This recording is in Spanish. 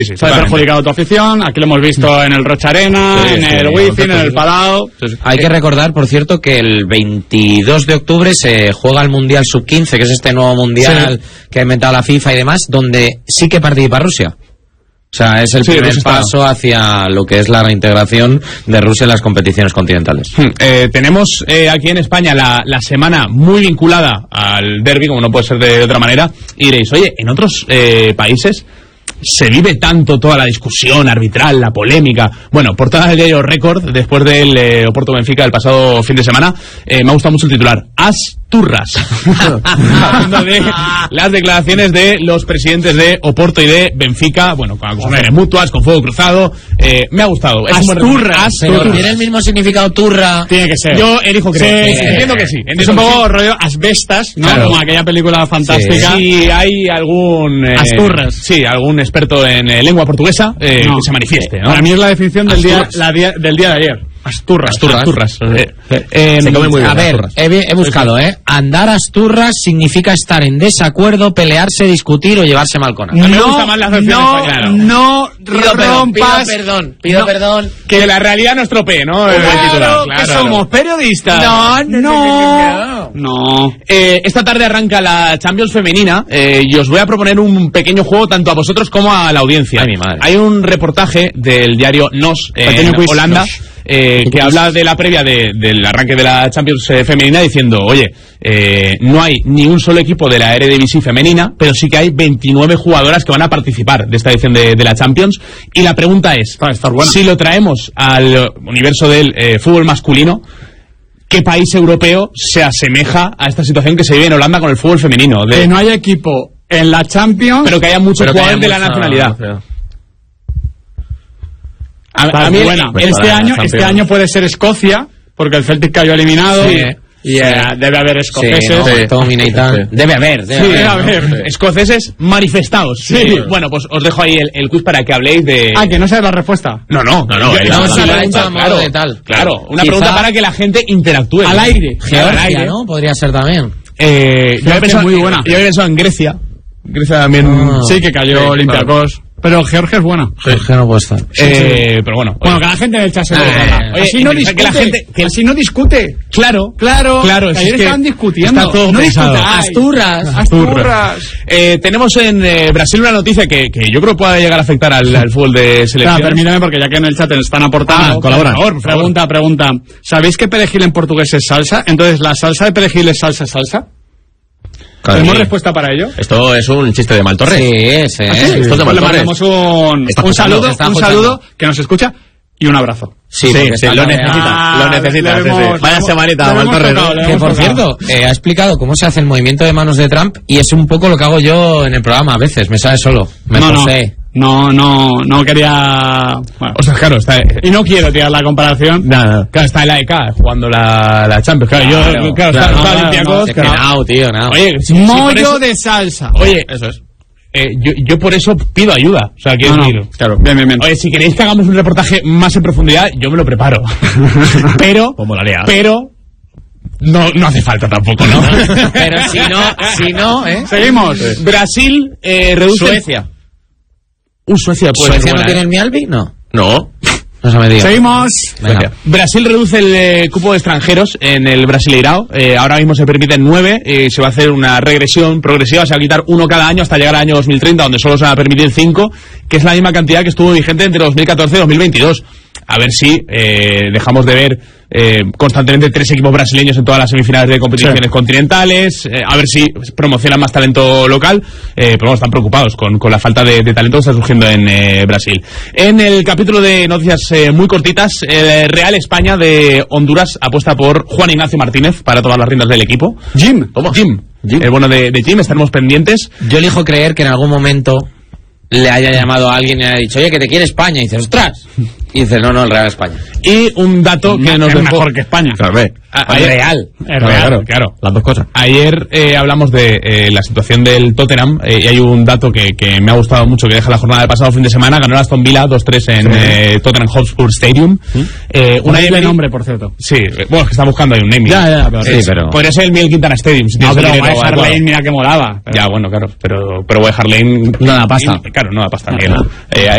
Sí, se ha perjudicado tu afición. Aquí lo hemos visto en el Rocha Arena, en el Wizzing, en el Palau. Hay que recordar, por cierto, que el 22 de octubre se juega el Mundial Sub-15, que es este nuevo Mundial que ha inventado la FIFA y demás, donde sí que participa Rusia. O sea, es el primer paso hacia lo que es la reintegración de Rusia en las competiciones continentales. Tenemos aquí en España la semana muy vinculada al derbi, como no puede ser de otra manera, y diréis, oye, en otros países se vive tanto toda la discusión arbitral, la polémica. Bueno, portada del diario Record, después del Oporto Benfica del pasado fin de semana, me ha gustado mucho el titular: Asturras. Hablando de las declaraciones de los presidentes de Oporto y de Benfica, bueno, con acusaciones mutuas, con fuego cruzado. Me ha gustado. Asturras. ¿Tiene el mismo significado turra? Tiene que ser. Yo elijo creer. Entiendo que sí. Es un poco rollo asbestas, ¿no? Claro. Como aquella película fantástica. Si hay algún... Asturras. Sí, algún experto en lengua portuguesa que se manifieste, ¿no? Para mí es la definición del día de ayer. Asturras. Se come muy bien. A ver, he buscado, andar a Asturras significa estar en desacuerdo, pelearse, discutir o llevarse mal con alguien. Me gusta más la acepción Pido perdón. Que la realidad no estropee, ¿no? Claro, que somos periodistas. No. Esta tarde arranca la Champions femenina y os voy a proponer un pequeño juego tanto a vosotros como a la audiencia. Ay, mi madre. Hay un reportaje del diario NOS en Holanda. Que habla de la previa del arranque de la Champions femenina, diciendo, oye, no hay ni un solo equipo de la Eredivisie femenina, pero sí que hay 29 jugadoras que van a participar de esta edición de la Champions, y la pregunta es, si lo traemos al universo del fútbol masculino, ¿qué país europeo se asemeja a esta situación que se vive en Holanda con el fútbol femenino? Que no haya equipo en la Champions, pero que haya muchos jugadores de la nacionalidad. A mí este año puede ser Escocia, porque el Celtic cayó eliminado. Sí. Y debe haber escoceses. Debe haber. Escoceses manifestados. Sí. Bueno, pues os dejo ahí el quiz para que habléis de... que no sabes la respuesta. No. Claro, una pregunta para que la gente interactúe. Al aire. Georgia, ¿no? Podría ser también. Yo había pensado muy buena. Yo había pensado en Grecia. Grecia también... Sí, que cayó Olympiacos. Pero Georgia es buena. Georgia no puede estar. Pero bueno. Bueno, que la gente en el chat se lo diga. Así no discute. Así no discute. Claro. Que ayer estaban discutiendo. Está todo pensado. Asturras. Tenemos en Brasil una noticia que yo creo puede llegar a afectar al fútbol de selección. Permítame, porque ya que en el chat están aportando. Colabora. Por favor. Pregunta. ¿Sabéis que perejil en portugués es salsa? Entonces, ¿la salsa de perejil es salsa? ¿Tenemos respuesta para ello? Esto es un chiste de Maltorre. Sí. Esto es de Maltorre. Le mandamos un saludo que nos escucha y un abrazo. Sí, lo necesita. Vaya semanita, Maltorre. Que por cierto, ha explicado cómo se hace el movimiento de manos de Trump y es un poco lo que hago yo en el programa a veces, me sale solo. No quería... Bueno, o sea, claro, está... Y no quiero tirar la comparación. Nada. Claro, está el AEK jugando la Champions. Claro, está Olympiacos. Oye, mollo de salsa. Oye, eso es. Yo por eso pido ayuda. O sea, quiero decir... Claro, bien. Oye, si queréis que hagamos un reportaje más en profundidad, yo me lo preparo. Pero... No hace falta tampoco, ¿no? Pero si no, Seguimos. Brasil reduce... Suecia. Suecia puede ¿Suecia ser buena, no tiene el Mialbi? No. No se me diga. Seguimos. Brasil reduce el cupo de extranjeros en el Brasileirao. Ahora mismo se permiten 9. Se va a hacer una regresión progresiva. Se va a quitar 1 cada año hasta llegar al año 2030, donde solo se va a permitir 5, que es la misma cantidad que estuvo vigente entre 2014 y 2022. A ver si dejamos de ver constantemente 3 equipos brasileños en todas las semifinales de competiciones continentales. A ver si promocionan más talento local. Pero bueno, están preocupados con la falta de talento que está surgiendo en Brasil. En el capítulo de noticias muy cortitas, Real España de Honduras apuesta por Juan Ignacio Martínez para tomar las riendas del equipo. Jim. El bueno de Jim, estaremos pendientes. Yo elijo creer que en algún momento le haya llamado a alguien y le haya dicho, oye, que te quiere España, y dices, ¡ostras! Y dices, no, el Real España. Y un dato que nos dejó... mejor que España. Claro, Claro. Las dos cosas. Ayer hablamos de la situación del Tottenham y hay un dato que me ha gustado mucho, que deja la jornada del pasado fin de semana. Ganó el Aston Villa 2-3 en Tottenham Hotspur Stadium. Un nombre, por cierto. Sí, bueno, es que está buscando ahí un naming. Pero... Podría ser el Miguel Quintana Stadium. Si pero White Lane, mira que molaba. Ya, bueno, claro. Pero White Lane... No da pasta. Claro, no da pasta.